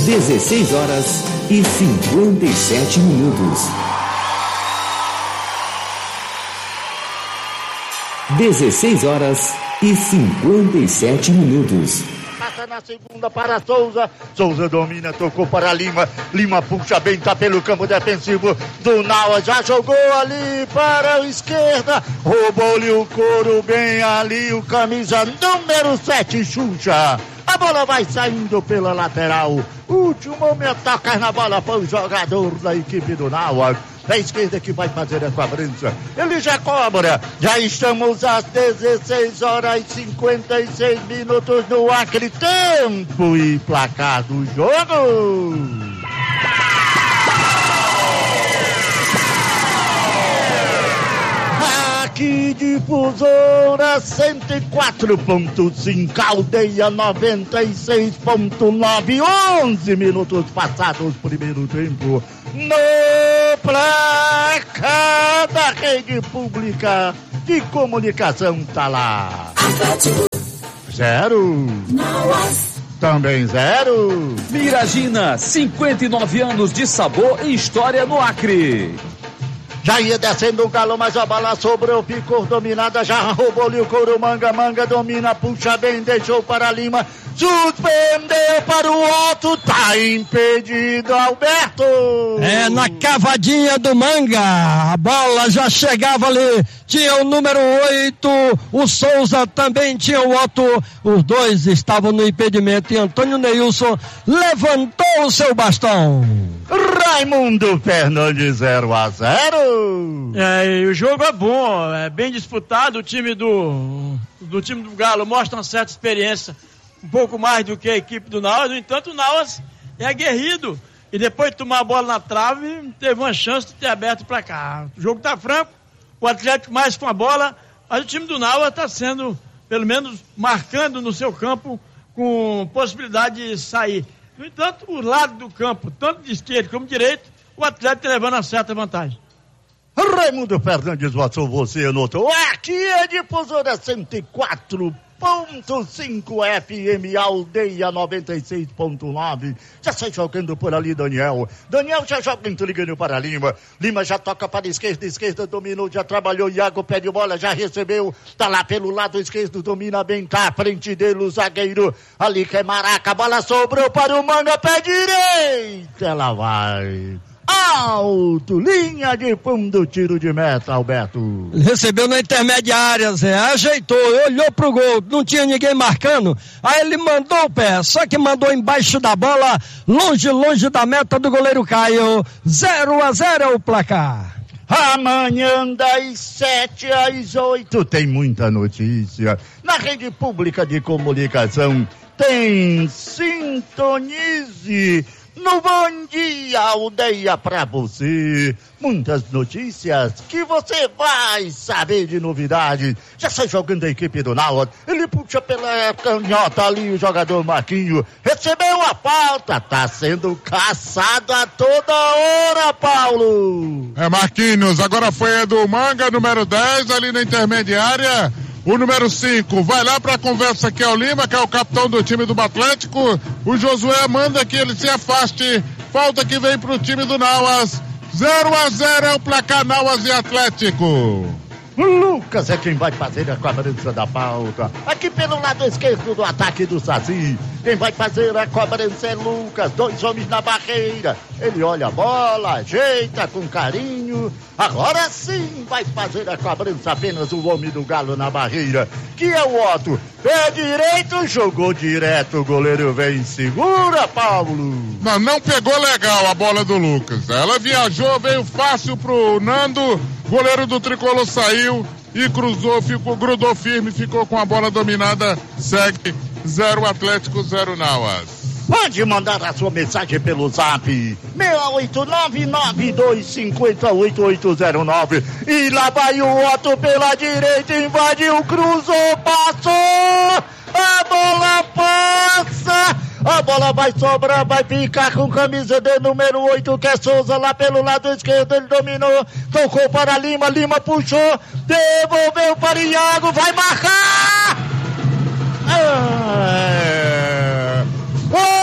16h57. 16h57. Passa na segunda para Souza. Souza domina, tocou para Lima. Lima puxa bem, tá pelo campo defensivo do Naua. Já jogou ali para a esquerda. Roubou-lhe o couro bem ali. O camisa número 7, Xuxa. A bola vai saindo pela lateral. Último momento, toca na bola foi o jogador da equipe do Naua. Da esquerda que vai fazer a cobrança. Ele já cobra. Já estamos às 16h56 no Acre. Tempo e placar do jogo. Aqui Difusora 104.5, Aldeia 96.9, 11 minutos passados, primeiro tempo. No placar da Rede Pública de Comunicação tá lá. 0. Também 0. Miragina, 59 anos de sabor e história no Acre. Já ia descendo o Galo, mas a bola sobrou, ficou dominada, já roubou-lhe o couro, Manga domina, puxa bem, deixou para Lima, suspendeu para o alto, tá impedido, Alberto. É, na cavadinha do Manga, a bola já chegava ali, tinha o número 8, o Souza também tinha o Otto, os dois estavam no impedimento e Antônio Neilson levantou o seu bastão. Raimundo Fernandes 0-0. E o jogo é bom, é bem disputado, o time do time do Galo mostra uma certa experiência, um pouco mais do que a equipe do Nauas. No entanto, o Nauas é aguerrido e depois de tomar a bola na trave, teve uma chance de ter aberto o placar. O jogo está franco, o Atlético mais com a bola, mas o time do Nauas está sendo, pelo menos, marcando no seu campo com possibilidade de sair. No entanto, o lado do campo, tanto de esquerda como de direita, o Atlético levando uma certa vantagem. Raimundo Fernandes botou você anotou. Aqui é Difusora 104.5 FM, Aldeia 96.9. Já sai jogando por ali, Daniel. Daniel já joga entregando para Lima. Lima já toca para a esquerda dominou, já trabalhou. Iago pede bola, já recebeu. Tá lá pelo lado esquerdo, domina bem, tá à frente dele o zagueiro. Ali que é Maraca, a bola sobrou para o Manga, pé direito. Ela vai alto, linha de fundo, tiro de meta, Alberto. Recebeu na intermediária, Zé, ajeitou, olhou pro gol, não tinha ninguém marcando, aí ele mandou o pé, só que mandou embaixo da bola, longe da meta do goleiro Caio. 0-0 é o placar. Amanhã das 7 às 8 tem muita notícia na Rede Pública de Comunicação. Tem Sintonize no Bom Dia Aldeia pra você. Muitas notícias que você vai saber de novidades. Já sai jogando a equipe do Náutico. Ele puxa pela canhota ali o jogador Marquinho. Recebeu a falta. Tá sendo caçado a toda hora, Paulo. É Marquinhos. Agora foi a do Manga, número 10, ali na intermediária. O número 5 vai lá para a conversa que é o Lima, que é o capitão do time do Atlético. O Josué manda que ele se afaste. Falta que vem para o time do Nauas. 0-0 é o placar, Nauas e Atlético. Lucas é quem vai fazer a cobrança da falta. Aqui pelo lado esquerdo do ataque do Saci. Quem vai fazer a cobrança é Lucas. 2 homens na barreira. Ele olha a bola, ajeita com carinho. Agora sim vai fazer a cobrança apenas o homem do Galo na barreira, que é o Otto. Pé direito, jogou direto. O goleiro vem, segura, Paulo. Não pegou legal a bola do Lucas. Ela viajou, veio fácil pro Nando. Goleiro do Tricolor saiu e cruzou, grudou firme, ficou com a bola dominada. Segue 0 Atlético, 0 Nauas. Pode mandar a sua mensagem pelo zap 68992508809. E lá vai o Otto pela direita, invadiu, cruzou, passou, a bola passa, a bola vai sobrar, vai ficar com camisa de número 8, que é Souza, lá pelo lado esquerdo, ele dominou, tocou para Lima, Lima puxou, devolveu para Iago, vai marcar!